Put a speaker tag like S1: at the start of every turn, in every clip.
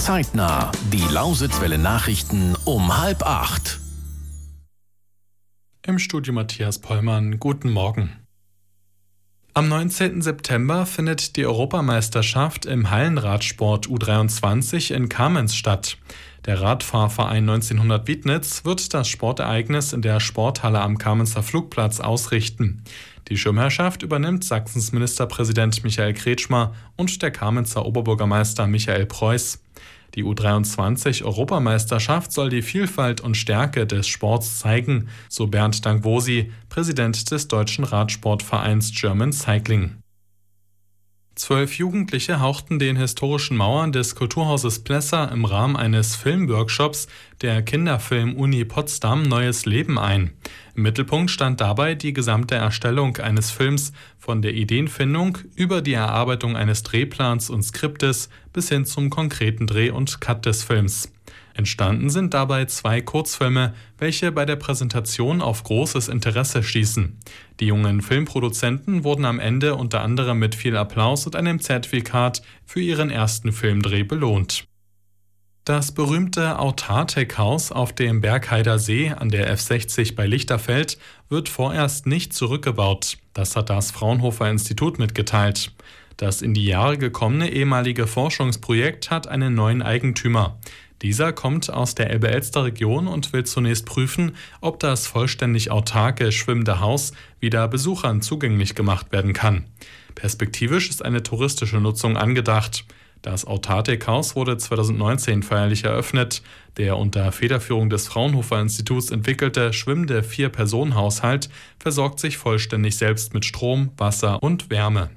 S1: Zeitnah. Die Lausitzwelle Nachrichten um 7:30.
S2: Im Studio Matthias Pollmann. Guten Morgen. Am 19. September findet die Europameisterschaft im Hallenradsport U23 in Kamenz statt. Der Radfahrverein 1900 Wiednitz wird das Sportereignis in der Sporthalle am Kamenzer Flugplatz ausrichten. Die Schirmherrschaft übernimmt Sachsens Ministerpräsident Michael Kretschmer und der Kamenzer Oberbürgermeister Michael Preuß. Die U23-Europameisterschaft soll die Vielfalt und Stärke des Sports zeigen, so Bernd Dankwosi, Präsident des deutschen Radsportvereins German Cycling. 12 Jugendliche hauchten den historischen Mauern des Kulturhauses Plessa im Rahmen eines Filmworkshops der Kinderfilm-Uni Potsdam neues Leben ein. Im Mittelpunkt stand dabei die gesamte Erstellung eines Films, von der Ideenfindung über die Erarbeitung eines Drehplans und Skriptes bis hin zum konkreten Dreh und Cut des Films. Entstanden sind dabei 2 Kurzfilme, welche bei der Präsentation auf großes Interesse stießen. Die jungen Filmproduzenten wurden am Ende unter anderem mit viel Applaus und einem Zertifikat für ihren ersten Filmdreh belohnt. Das berühmte Autartek-Haus auf dem Bergheider See an der F60 bei Lichterfeld wird vorerst nicht zurückgebaut. Das hat das Fraunhofer-Institut mitgeteilt. Das in die Jahre gekommene ehemalige Forschungsprojekt hat einen neuen Eigentümer. Dieser kommt aus der Elbe-Elster-Region und will zunächst prüfen, ob das vollständig autarke schwimmende Haus wieder Besuchern zugänglich gemacht werden kann. Perspektivisch ist eine touristische Nutzung angedacht. Das Autartek-Haus wurde 2019 feierlich eröffnet. Der unter Federführung des Fraunhofer-Instituts entwickelte schwimmende 4-Personen-Haushalt versorgt sich vollständig selbst mit Strom, Wasser und Wärme.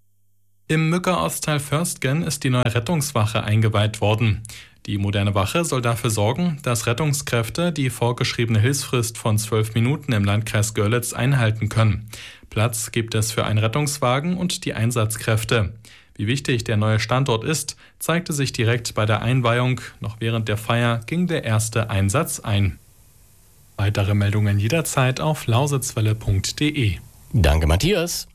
S2: Im Mückerortsteil Förstgen ist die neue Rettungswache eingeweiht worden. Die moderne Wache soll dafür sorgen, dass Rettungskräfte die vorgeschriebene Hilfsfrist von 12 Minuten im Landkreis Görlitz einhalten können. Platz gibt es für einen Rettungswagen und die Einsatzkräfte. Wie wichtig der neue Standort ist, zeigte sich direkt bei der Einweihung. Noch während der Feier ging der erste Einsatz ein. Weitere Meldungen jederzeit auf lausitzwelle.de.
S3: Danke, Matthias.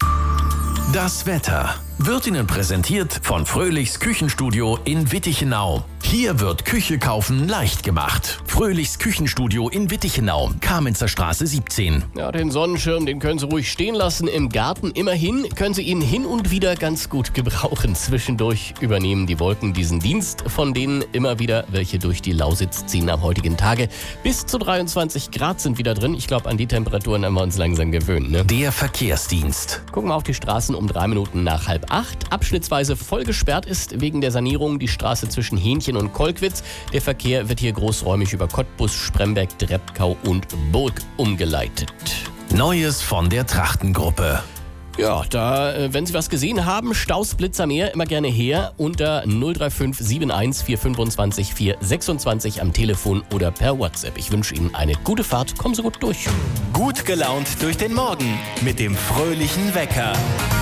S1: Das Wetter wird Ihnen präsentiert von Fröhlichs Küchenstudio in Wittichenau. Hier wird Küche kaufen leicht gemacht. Fröhlichs Küchenstudio in Wittichenau, Kamenzer Straße 17.
S3: Ja, den Sonnenschirm, den können Sie ruhig stehen lassen im Garten. Immerhin können Sie ihn hin und wieder ganz gut gebrauchen. Zwischendurch übernehmen die Wolken diesen Dienst, von denen immer wieder welche durch die Lausitz ziehen am heutigen Tage. Bis zu 23 Grad sind wieder drin. Ich glaube, an die Temperaturen haben wir uns langsam gewöhnt, ne?
S1: Der Verkehrsdienst.
S3: Gucken wir auf die Straßen um 3 Minuten nach 7:30. Abschnittsweise voll gesperrt ist wegen der Sanierung die Straße zwischen Hähnchen und Kolkwitz. Der Verkehr wird hier großräumig über Cottbus, Spremberg, Dreppkau und Burg umgeleitet.
S1: Neues von der Trachtengruppe.
S3: Ja, wenn Sie was gesehen haben, Staus, Blitzer mehr, immer gerne her unter 035 71 425 426 am Telefon oder per WhatsApp. Ich wünsche Ihnen eine gute Fahrt, kommen Sie gut durch.
S4: Gut gelaunt durch den Morgen mit dem fröhlichen Wecker.